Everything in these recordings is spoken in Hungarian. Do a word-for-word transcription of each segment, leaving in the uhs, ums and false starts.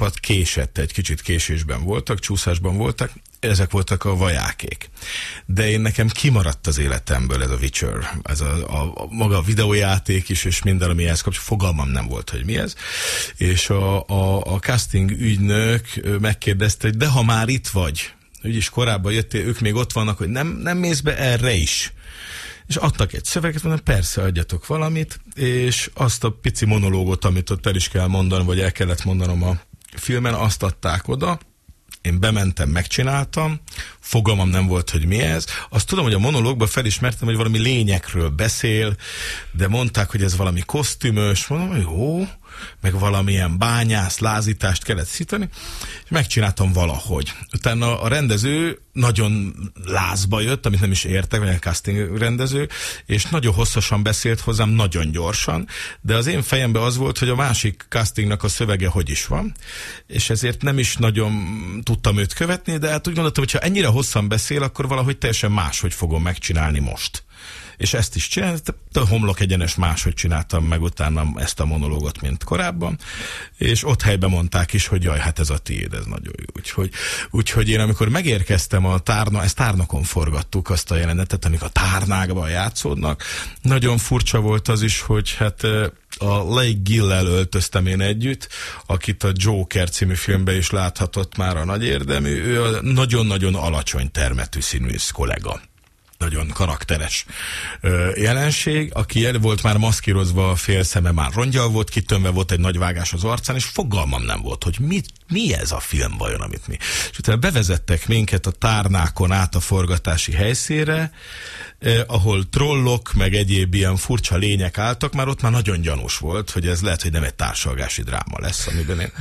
csapat késett, egy kicsit késésben voltak, csúszásban voltak, ezek voltak a vajákék. De én nekem kimaradt az életemből ez a Witcher, ez a, a, a maga a videójáték is, és minden, ami ehhez kapcsolatban, fogalmam nem volt, hogy mi ez. És a, a, a casting ügynök megkérdezte, hogy de ha már itt vagy, úgyis korábban jöttél, ők még ott vannak, hogy nem, nem mész be erre is. És adtak egy szöveget, mondom, persze, adjatok valamit, és azt a pici monológot, amit ott el is kell mondanom, vagy el kellett mondanom a filmen, azt adták oda. Én bementem, megcsináltam, fogalmam nem volt, hogy mi ez. Azt tudom, hogy a monológban felismertem, hogy valami lényekről beszél, de mondták, hogy ez valami kosztümös, mondom, jó, meg valamilyen bányász, lázítást kellett szítani, és megcsináltam valahogy. Utána a rendező nagyon lázba jött, amit nem is értek, vagy a casting rendező, és nagyon hosszasan beszélt hozzám, nagyon gyorsan, de az én fejemben az volt, hogy a másik castingnak a szövege hogy is van, és ezért nem is nagyon tudtam őt követni, de hát úgy gondoltam, hogy ha ennyire hosszan beszél, akkor valahogy teljesen máshogy fogom megcsinálni most. És ezt is csináltam, a homlok egyenes máshogy csináltam meg utána ezt a monológot, mint korábban, és ott helyben mondták is, hogy jaj, hát ez a tiéd, ez nagyon jó. Úgyhogy, úgyhogy én amikor megérkeztem a tárna, ezt tárnokon forgattuk azt a jelenetet, amik a tárnákban játszódnak, nagyon furcsa volt az is, hogy hát a Lake Gill-el öltöztem én együtt, akit a Joker című filmben is láthatott már a nagy érdemű, ő a nagyon-nagyon alacsony termetű színűsz kollega. Nagyon karakteres ö, jelenség, aki el volt már maszkírozva, a fél szeme már rongyal volt, kitömve volt egy nagy vágás az arcán, és fogalmam nem volt, hogy mi, mi ez a film vajon, amit mi. És utána bevezettek minket a tárnákon át a forgatási helyszínre, eh, ahol trollok, meg egyéb ilyen furcsa lények álltak, már ott már nagyon gyanús volt, hogy ez lehet, hogy nem egy társalgási dráma lesz, amiben én...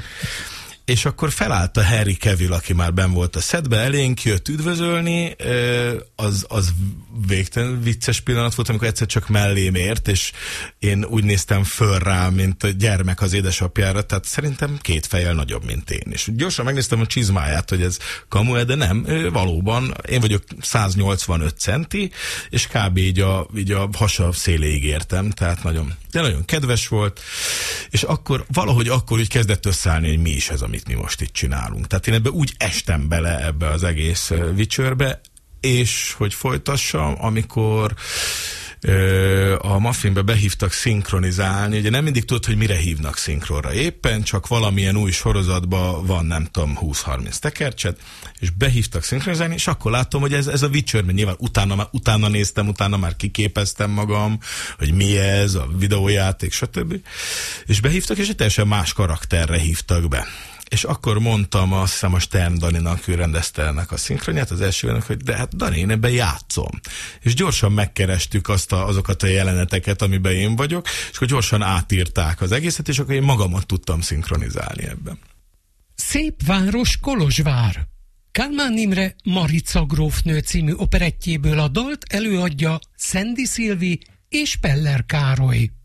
És akkor felállt a Henry Cavill, aki már benn volt a szedbe, elénk jött üdvözölni, az, az végtelen vicces pillanat volt, amikor egyszer csak mellém ért, és én úgy néztem föl rá, mint a gyermek az édesapjára, tehát szerintem két fejjel nagyobb, mint én. És gyorsan megnéztem a csizmáját, hogy ez kamu, de nem, valóban, én vagyok száznyolcvanöt centi, és kb. így a, így a hasa széléig értem, tehát nagyon, de nagyon kedves volt, és akkor valahogy akkor úgy kezdett összeállni, hogy mi is ez, amit mi most itt csinálunk. Tehát én ebbe úgy estem bele ebbe az egész Witcherbe, és hogy folytassam, amikor ö, a Muffinbe behívtak szinkronizálni, ugye nem mindig tudod, hogy mire hívnak szinkronra. Éppen csak valamilyen új sorozatban van, nem tudom, húsz-harminc tekercset, és behívtak szinkronizálni, és akkor látom, hogy ez, ez a Witcher, mert nyilván utána, utána néztem, utána már kiképeztem magam, hogy mi ez, a videójáték, stb. És behívtak, és egy teljesen más karakterre hívtak be. És akkor mondtam, azt hiszem a Stern Daninak, ő rendezte ennek a szinkronját, az elsőnek, hogy de hát Dani, én ebben játszom. És gyorsan megkerestük azt a, azokat a jeleneteket, amiben én vagyok, és akkor gyorsan átírták az egészet, és akkor én magamat tudtam szinkronizálni ebben. Szép város Kolozsvár. Kálmán Imre Marica grófnő című operettjéből a dalt előadja Szendi Szilvi és Peller Károly.